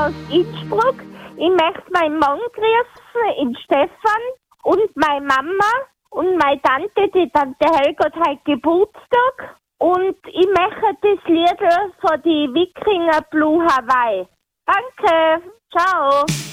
aus Innsbruck. Ich möchte meinen Mann grüßen, in Stefan, und meine Mama und meine Tante, die Tante Helga, hat heute Geburtstag. Und ich möchte das Lied von die Wikinger Blue Hawaii. Danke, ciao.